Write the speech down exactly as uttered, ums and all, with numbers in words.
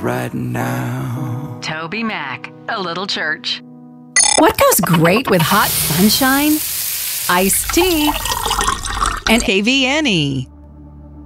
right now. Toby Mac, A Little Church. What goes great with hot sunshine? Iced tea. And K V N E.